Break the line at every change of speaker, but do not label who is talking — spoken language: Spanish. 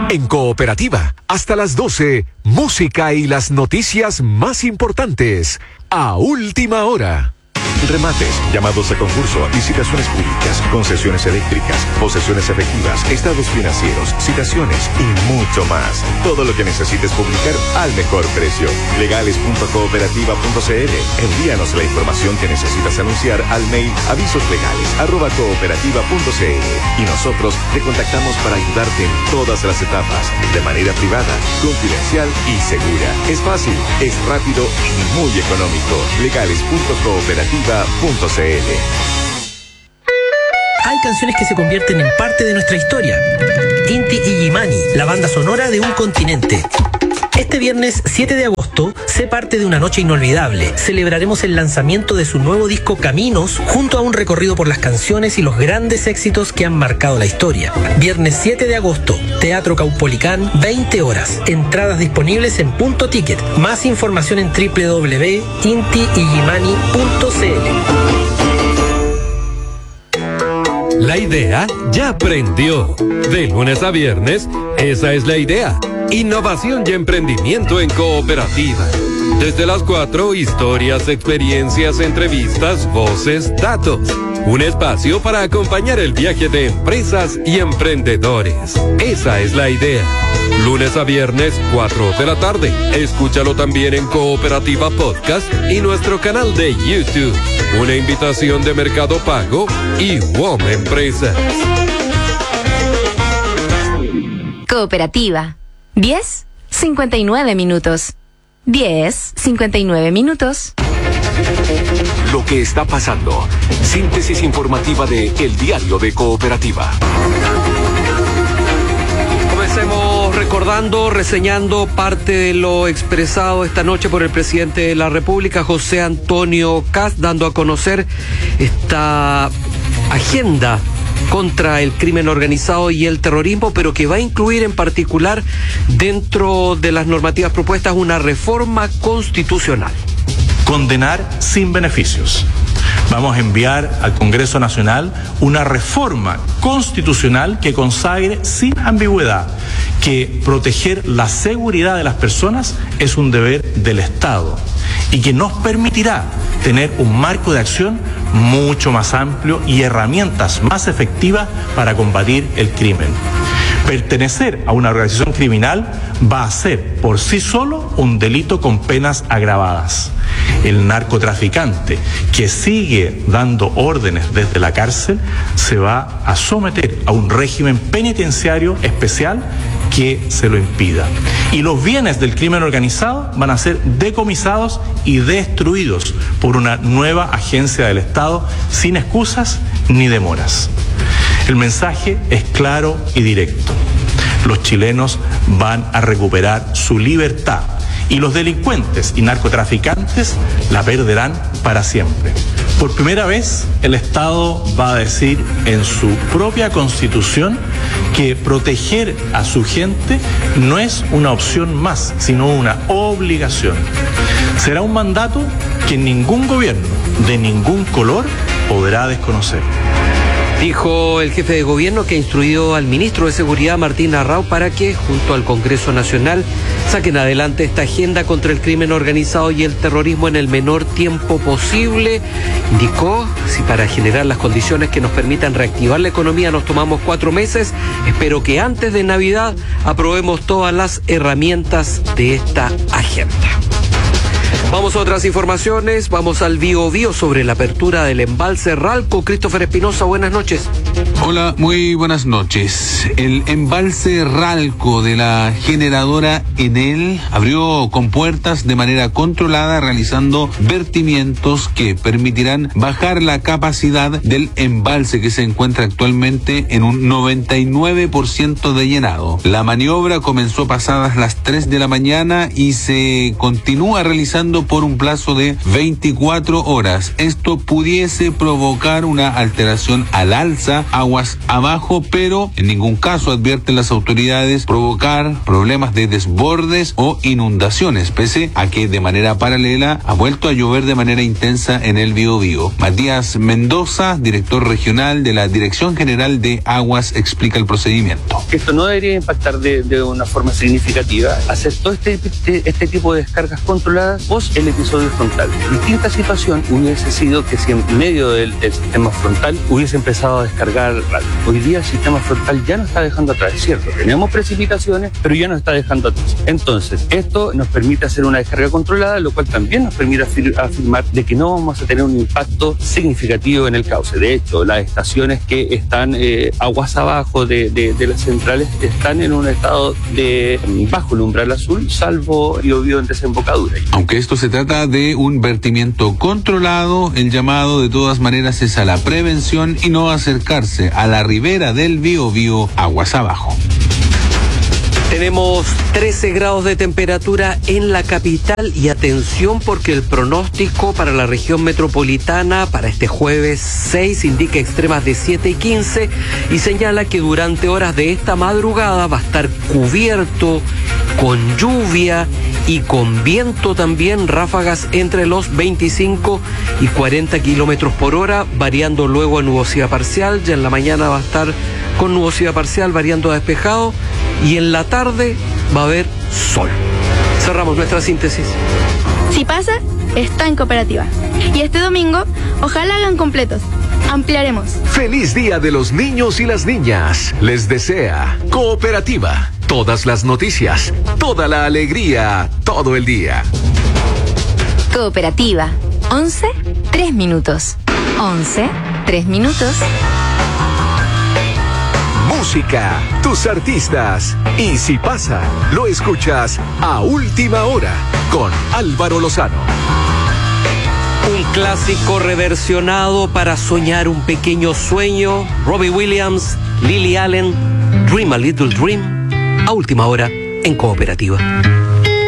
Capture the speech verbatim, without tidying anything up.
En Cooperativa, hasta las doce, música y las noticias más importantes, a última hora. Remates, llamados a concurso, licitaciones públicas, concesiones eléctricas, posesiones efectivas, estados financieros, citaciones y mucho más. Todo lo que necesites publicar al mejor precio. legales punto cooperativa punto c l. Envíanos la información que necesitas anunciar al mail avisoslegales arroba cooperativa punto c l y nosotros te contactamos para ayudarte en todas las etapas, de manera privada, confidencial y segura. Es fácil, es rápido y muy económico. legales punto cooperativa punto c l.
Hay canciones que se convierten en parte de nuestra historia. Inti Illimani, la banda sonora de un continente. Este viernes siete de agosto, sé parte de una noche inolvidable. Celebraremos el lanzamiento de su nuevo disco Caminos, junto a un recorrido por las canciones y los grandes éxitos que han marcado la historia. Viernes siete de agosto, Teatro Caupolicán, veinte horas. Entradas disponibles en Punto Ticket. Más información en doble u doble u doble u punto inti illimani punto c l.
La idea ya prendió. De lunes a viernes, esa es la idea. Innovación y emprendimiento en Cooperativa. Desde las cuatro, historias, experiencias, entrevistas, voces, datos. Un espacio para acompañar el viaje de empresas y emprendedores. Esa es la idea. Lunes a viernes, cuatro de la tarde. Escúchalo también en Cooperativa Podcast y nuestro canal de YouTube. Una invitación de Mercado Pago y W O M Empresas.
Cooperativa. diez cincuenta y nueve minutos. diez cincuenta y nueve minutos.
Lo que está pasando. Síntesis informativa de El Diario de Cooperativa.
Comencemos recordando, reseñando parte de lo expresado esta noche por el presidente de la República, José Antonio Kast, dando a conocer esta agenda contra el crimen organizado y el terrorismo, pero que va a incluir en particular dentro de las normativas propuestas una reforma constitucional.
Condenar sin beneficios. Vamos a enviar al Congreso Nacional una reforma constitucional que consagre sin ambigüedad que proteger la seguridad de las personas es un deber del Estado y que nos permitirá tener un marco de acción mucho más amplio y herramientas más efectivas para combatir el crimen. Pertenecer a una organización criminal va a ser por sí solo un delito con penas agravadas. El narcotraficante que sigue dando órdenes desde la cárcel se va a someter a un régimen penitenciario especial que se lo impida. Y los bienes del crimen organizado van a ser decomisados y destruidos por una nueva agencia del Estado sin excusas ni demoras. El mensaje es claro y directo. Los chilenos van a recuperar su libertad y los delincuentes y narcotraficantes la perderán para siempre. Por primera vez, el Estado va a decir en su propia Constitución que proteger a su gente no es una opción más, sino una obligación. Será un mandato que ningún gobierno, de ningún color, podrá desconocer.
Dijo el jefe de gobierno que instruyó al ministro de Seguridad, Martín Arrau, para que, junto al Congreso Nacional, saquen adelante esta agenda contra el crimen organizado y el terrorismo en el menor tiempo posible. Indicó, si para generar las condiciones que nos permitan reactivar la economía nos tomamos cuatro meses, espero que antes de Navidad aprobemos todas las herramientas de esta agenda. Vamos a otras informaciones, vamos al Bío Bío sobre la apertura del embalse Ralco. Christopher Espinosa, buenas noches.
Hola, muy buenas noches. El embalse Ralco de la generadora Enel abrió con puertas de manera controlada, realizando vertimientos que permitirán bajar la capacidad del embalse, que se encuentra actualmente en un noventa y nueve por ciento de llenado. La maniobra comenzó pasadas las tres de la mañana y se continúa realizando funcionando por un plazo de veinticuatro horas. Esto pudiese provocar una alteración al alza, aguas abajo, pero en ningún caso, advierten las autoridades, provocar problemas de desbordes o inundaciones, pese a que de manera paralela ha vuelto a llover de manera intensa en el Biobío. Matías Mendoza, director regional de la Dirección General de Aguas, explica el procedimiento.
Esto no debería impactar de, de una forma significativa. Hacer todo este, este, este tipo de descargas controladas post el episodio frontal. Distinta situación hubiese sido que si en medio del, del sistema frontal hubiese empezado a descargar radio. Hoy día el sistema frontal ya no está dejando atrás, es cierto. Tenemos precipitaciones, pero ya no está dejando atrás. Entonces, esto nos permite hacer una descarga controlada, lo cual también nos permite afir- afirmar de que no vamos a tener un impacto significativo en el cauce. De hecho, las estaciones que están eh, aguas abajo de, de, de las centrales están en un estado de bajo el umbral azul, salvo Biobío en desembocadura.
Aunque esto se trata de un vertimiento controlado, el llamado de todas maneras es a la prevención y no acercarse a la ribera del Biobío aguas abajo.
Tenemos trece grados de temperatura en la capital y atención porque el pronóstico para la región metropolitana para este jueves seis indica extremas de siete y quince y señala que durante horas de esta madrugada va a estar cubierto con lluvia y con viento también, ráfagas entre los veinticinco y cuarenta kilómetros por hora, variando luego a nubosidad parcial. Ya en la mañana va a estar con nubosidad parcial, variando a despejado, y en la tarde va a haber sol. Cerramos nuestra síntesis.
Si pasa, está en Cooperativa. Y este domingo, ojalá hagan completos. Ampliaremos.
Feliz Día de los Niños y las Niñas. Les desea Cooperativa. Todas las noticias, toda la alegría, todo el día.
Cooperativa. once, tres minutos. once, tres minutos.
Música, tus artistas. Y si pasa, lo escuchas a última hora con Álvaro Lozano.
Un clásico reversionado para soñar un pequeño sueño. Robbie Williams, Lily Allen, Dream a Little Dream. A última hora en Cooperativa.